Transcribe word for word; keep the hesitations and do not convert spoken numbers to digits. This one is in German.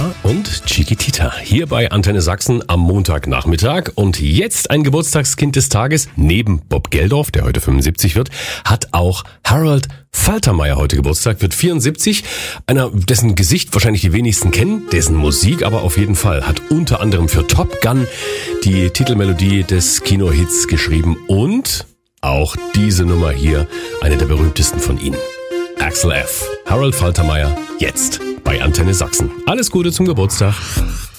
Mama und Chiquitita hier bei Antenne Sachsen am Montagnachmittag. Und jetzt ein Geburtstagskind des Tages. Neben Bob Geldof, der heute fünfundsiebzig wird, hat auch Harold Faltermeyer heute Geburtstag, wird vierundsiebzig. Einer, dessen Gesicht wahrscheinlich die wenigsten kennen, dessen Musik aber auf jeden Fall. Hat unter anderem für Top Gun die Titelmelodie des Kinohits geschrieben und auch diese Nummer hier, eine der berühmtesten von ihnen. Axel F. Harold Faltermeyer, jetzt bei Antenne Sachsen. Alles Gute zum Geburtstag.